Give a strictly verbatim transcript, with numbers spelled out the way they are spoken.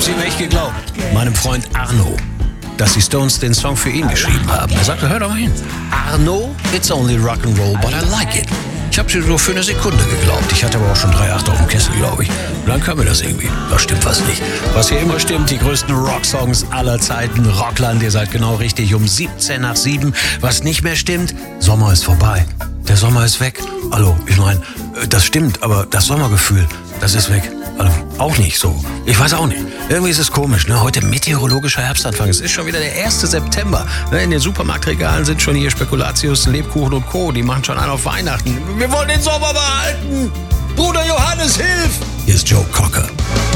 hab's ihm echt geglaubt. Meinem Freund Arno, dass die Stones den Song für ihn geschrieben haben. Er sagte, hör doch mal hin. Arno, it's only rock'n'roll, but I like it. Ich habe sie so für eine Sekunde geglaubt. Ich hatte aber auch schon drei Komma acht auf dem Kessel, glaube ich. Und dann kam mir das irgendwie. Da stimmt was nicht. Was hier immer stimmt, die größten Rocksongs aller Zeiten. Rockland, ihr seid genau richtig, um siebzehn nach sieben. Was nicht mehr stimmt, Sommer ist vorbei. Der Sommer ist weg. Hallo, ich meine, das stimmt, aber das Sommergefühl, das ist weg. Also, auch nicht so. Ich weiß auch nicht. Irgendwie ist es komisch, ne? Heute meteorologischer Herbstanfang. Es ist schon wieder der erste September. In den Supermarktregalen sind schon hier Spekulatius, Lebkuchen und Co. Die machen schon einen auf Weihnachten. Wir wollen den Sommer behalten. Bruder Johannes, hilf! Hier ist Joe Cocker.